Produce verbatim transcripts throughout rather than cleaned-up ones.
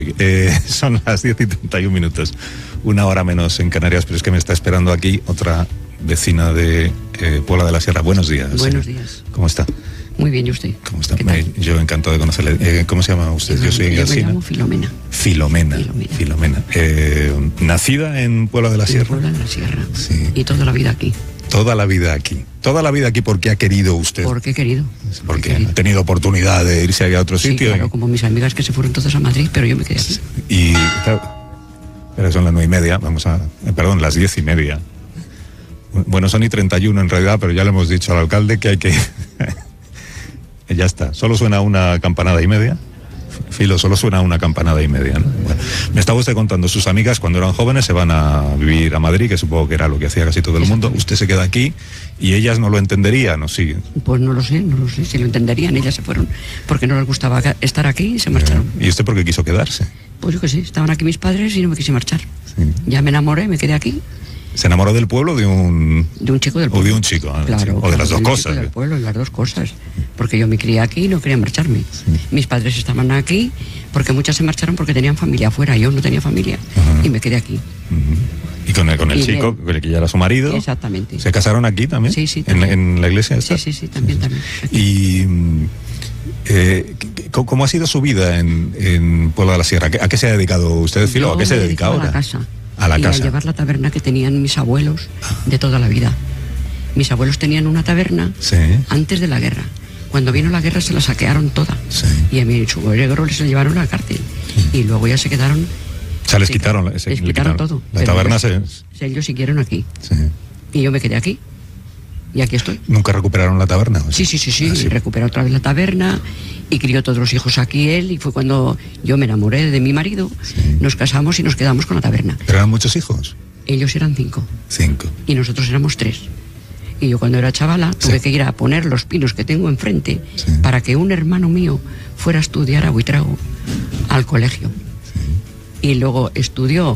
Eh, son las diez y treinta y un minutos, una hora menos en Canarias, pero es que me está esperando aquí otra vecina de eh, Puebla de la Sierra. Buenos días. Buenos días. ¿Cómo está? Muy bien, ¿y usted? ¿Cómo está? Me, yo encantado de conocerle. Eh, ¿Cómo se llama usted? Yo, yo soy yo García. me llamo Filomena. Filomena. Filomena. Filomena. Eh, ¿Nacida en Puebla de la Sierra? En Puebla de la Sierra. Sí. Y toda la vida aquí. Toda la vida aquí. Toda la vida aquí porque ha querido usted. Porque he querido. Porque he querido. ha tenido oportunidad de irse a otro Sí, sitio. claro, y, como mis amigas que se fueron todas a Madrid, pero yo me quedé aquí. y claro, pero son las nueve y media, vamos a, eh, perdón, las diez y media. Bueno, son y treinta y uno en realidad, pero ya le hemos dicho al alcalde que hay que... ya está, solo suena una campanada y media. Filo, solo suena una campanada y media, ¿no? Bueno, me estaba usted contando, sus amigas cuando eran jóvenes se van a vivir a Madrid, que supongo que era lo que hacía casi todo el mundo. Usted se queda aquí y ellas no lo entenderían, ¿o sí? Pues no lo sé, no lo sé, si lo entenderían, ellas se fueron porque no les gustaba estar aquí y se marcharon. ¿Y usted por qué quiso quedarse? Pues yo que sí, estaban aquí mis padres y no me quise marchar. Sí. Ya me enamoré, me quedé aquí. ¿Se enamoró del pueblo o de un...? De un chico del pueblo. O de un chico, ¿eh? Claro. O de claro, las dos de un cosas. chico del pueblo, las dos cosas. Porque yo me crié aquí y no quería marcharme. Sí. Mis padres estaban aquí porque muchas se marcharon porque tenían familia afuera. Yo no tenía familia. Ajá. Y me quedé aquí. Uh-huh. Y con el, con el Y chico, bien. que ya era su marido. Exactamente. ¿Se casaron aquí también? Sí, sí. ¿En, También. en la iglesia esta? Sí, sí, sí, también, también. Aquí. Y... Eh, ¿cómo ha sido su vida en, en Puebla de la Sierra? ¿A qué se ha dedicado usted, Filo? Yo ¿A qué se me dedica dedicaba ahora? A la casa. A la y casa. a llevar la taberna que tenían mis abuelos de toda la vida. Mis abuelos tenían una taberna Sí. antes de la guerra. Cuando vino la guerra se la saquearon toda. Sí. Y a mi suegro les llevaron a la cárcel. Sí. Y luego ya se quedaron... O sea, les se- quitaron, se- les le quitaron quitaron. todo. La Pero taberna ellos, se... ellos siguieron aquí. Sí. Y yo me quedé aquí. Y aquí estoy. ¿Nunca recuperaron la taberna? ¿O Sí, sí, sí, sí. Ah, sí. Recuperó otra vez la taberna y crió todos los hijos aquí él. Y fue cuando yo me enamoré de mi marido. Sí. Nos casamos y nos quedamos con la taberna. ¿Pero eran muchos hijos? Ellos eran cinco Cinco. y nosotros éramos tres. Y yo cuando era chavala tuve Sí. que ir a poner los pinos que tengo enfrente Sí. para que un hermano mío fuera a estudiar a Buitrago al colegio. Y luego estudió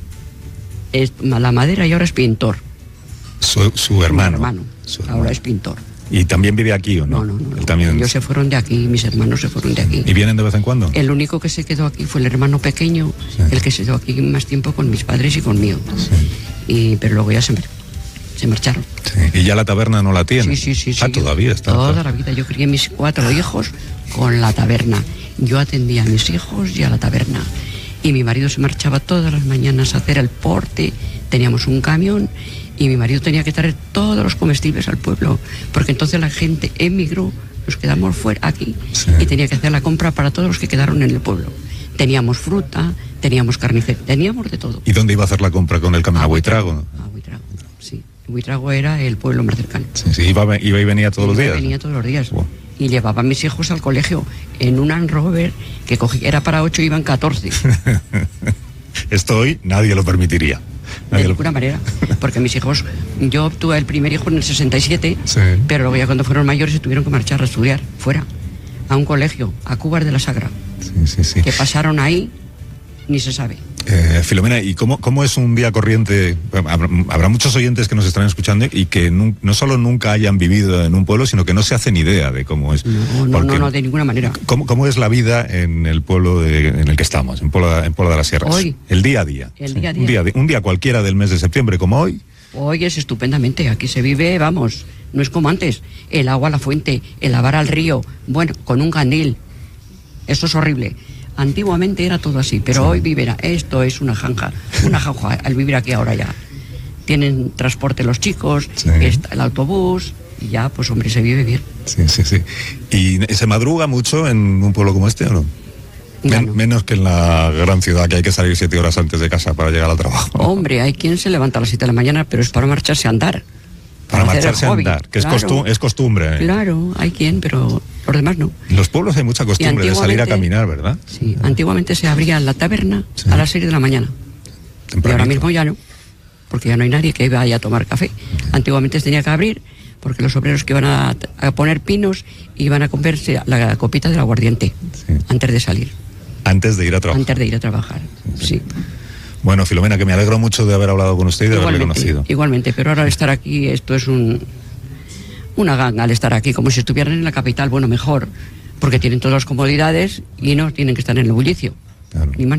es- la madera y ahora es pintor. Su, su hermano. Mi hermano. Su Ahora hermano. es pintor. ¿Y también vive aquí o no? No, no, no. Él no. también... Ellos se fueron de aquí, mis hermanos se fueron de aquí. ¿Y vienen de vez en cuando? El único que se quedó aquí fue el hermano pequeño, Sí. el que se quedó aquí más tiempo con mis padres y conmigo. Sí. Y, pero luego ya se, mar- se marcharon. Sí. ¿Y ya la taberna no la tiene? Sí, sí, sí. Ah, sí. todavía está. Toda la vida. Yo crié mis cuatro hijos con la taberna. Yo atendía a mis hijos y a la taberna. Y mi marido se marchaba todas las mañanas a hacer el porte. Teníamos un camión y mi marido tenía que traer todos los comestibles al pueblo. Porque entonces la gente emigró, nos quedamos fuera aquí Sí. y tenía que hacer la compra para todos los que quedaron en el pueblo. Teníamos fruta, teníamos carnicería, teníamos de todo. ¿Y dónde iba a hacer la compra con el camión? ¿A Buitrago? A Buitrago, sí. Buitrago era el pueblo más cercano. Sí, sí, iba, iba y venía todos los Iba y días. Venía todos los días. Wow. Y llevaba a mis hijos al colegio en un Land Rover que cogí, era para ocho, iban catorce. Esto hoy nadie lo permitiría. De Nadie lo- ninguna manera. Porque mis hijos, yo obtuve el primer hijo en el sesenta y siete, Sí. pero luego ya cuando fueron mayores se tuvieron que marchar a estudiar fuera, a un colegio, a Cubas de la Sagra. Sí, sí, sí. Que pasaron ahí, ni se sabe. Eh, Filomena, ¿y cómo, cómo es un día corriente? Bueno, habrá, habrá muchos oyentes que nos están escuchando y que nu- no solo nunca hayan vivido en un pueblo, sino que no se hacen idea de cómo es. No, no, Porque- no, no, de ninguna manera. ¿Cómo, cómo es la vida en el pueblo de- en el que estamos, en Puebla, en Puebla de las Sierras? Hoy. El día a día. El Sí. día a día. Un día, de- un día cualquiera del mes de septiembre, como hoy. Hoy es estupendamente, aquí se vive, vamos, no es como antes. El agua a la fuente, el lavar al río, bueno, con un candil. Eso es horrible. Antiguamente era todo así, pero Sí. hoy vivirá. Esto es una janja, una jauja al vivir aquí ahora ya. Tienen transporte los chicos, Sí. está el autobús, y ya, pues hombre, se vive bien. Sí, sí, sí. ¿Y se madruga mucho en un pueblo como este o no? Ya Men- no. Menos que en la gran ciudad, que hay que salir siete horas antes de casa para llegar al trabajo. Hombre, hay quien se levanta a las siete de la mañana, pero es para marcharse a andar. Para hacer el marcharse a hobby. andar, que es, Claro. costu- es costumbre. ¿eh? Claro, hay quien, pero los demás no. En los pueblos hay mucha costumbre de salir a antiguamente- caminar, ¿verdad? Sí, antiguamente se abría la taberna Sí. a las seis de la mañana. Y Tempranito. ahora mismo ya no, porque ya no hay nadie que vaya a tomar café. Antiguamente se tenía que abrir porque los obreros que iban a, a poner pinos iban a comerse la copita del aguardiente Sí. antes de salir, Antes de ir a trabajar. antes de ir a trabajar. Sí. Bueno, Filomena, que me alegro mucho de haber hablado con usted y de haberle Igualmente, conocido. igualmente, pero ahora al estar aquí, esto es un una ganga al estar aquí, como si estuvieran en la capital, bueno, mejor, porque tienen todas las comodidades y no tienen que estar en el bullicio. Claro. Ni más